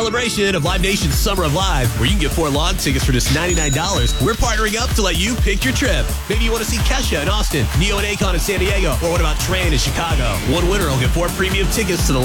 Celebration of Live Nation's Summer of Live, where you can get 4 lawn tickets for just $99. We're partnering up to let you pick your trip. Maybe you want to see Kesha in Austin, Neo and Akon in San Diego, or what about Train in Chicago? One winner will get 4 premium tickets to the